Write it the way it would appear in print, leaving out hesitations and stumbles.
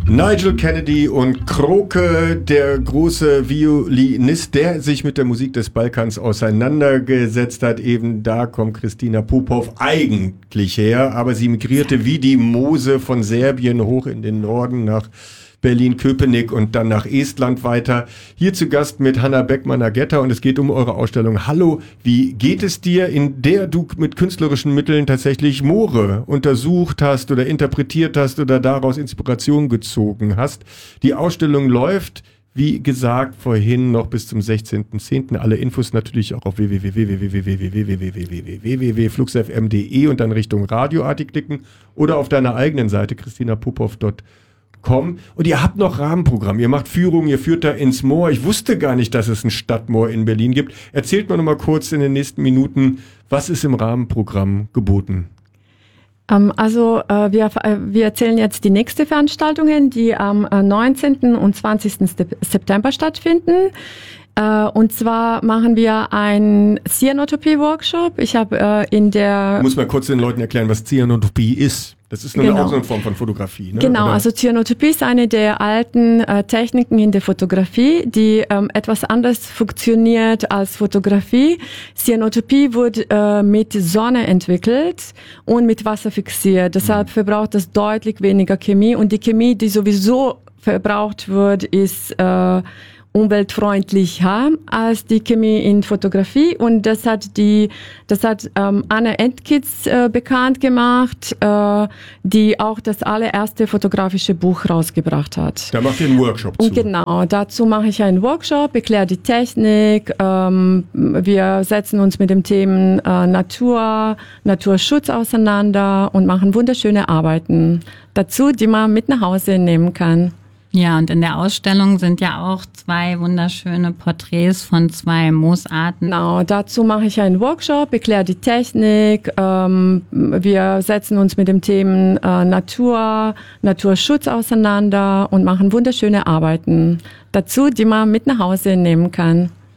Nigel Kennedy und Kroke, der große Violinist, der sich mit der Musik des Balkans auseinandergesetzt hat. Eben da kommt Christina Popov eigentlich her, aber sie migrierte wie die Mose von Serbien hoch in den Norden nach Berlin-Köpenick und dann nach Estland weiter. Hier zu Gast mit Hanna Beckmann-Agetta und es geht um eure Ausstellung Hallo, wie geht es dir, in der du mit künstlerischen Mitteln tatsächlich Moore untersucht hast oder interpretiert hast oder daraus Inspiration gezogen hast. Die Ausstellung läuft, wie gesagt, vorhin noch bis zum 16.10. Alle Infos natürlich auch auf www.fluxfm.de und dann Richtung Radioartig klicken oder auf deiner eigenen Seite christinapopov.com. Und ihr habt noch Rahmenprogramm, ihr macht Führungen, ihr führt da ins Moor. Ich wusste gar nicht, dass es ein Stadtmoor in Berlin gibt. Erzählt mir noch mal kurz in den nächsten Minuten, was ist im Rahmenprogramm geboten? Wir erzählen jetzt die nächste Veranstaltungen, die am 19. und 20. September stattfinden. Und zwar machen wir einen Cyanotopie-Workshop. Ich habe Muss mal kurz den Leuten erklären, was Cyanotopie ist. Das ist nur auch so eine Form von Fotografie, ne? Genau, Oder? also Cyanotopie ist eine der alten Techniken in der Fotografie, die etwas anders funktioniert als Fotografie. Cyanotopie wurde mit Sonne entwickelt und mit Wasser fixiert. Deshalb verbraucht das deutlich weniger Chemie. Und die Chemie, die sowieso verbraucht wird, ist umweltfreundlicher als die Chemie in Fotografie, und das hat Anna Entkitz bekannt gemacht, die auch das allererste fotografische Buch rausgebracht hat. Da macht ihr einen Workshop zu. Genau, dazu mache ich einen Workshop, erkläre die Technik, wir setzen uns mit dem Themen Naturschutz auseinander und machen wunderschöne Arbeiten dazu, die man mit nach Hause nehmen kann. Ja, und in der Ausstellung sind ja auch 2 wunderschöne Porträts von 2 Moosarten. Genau, dazu mache ich einen Workshop, erkläre die Technik, wir setzen uns mit dem Themen Naturschutz auseinander und machen wunderschöne Arbeiten dazu, die man mit nach Hause nehmen kann.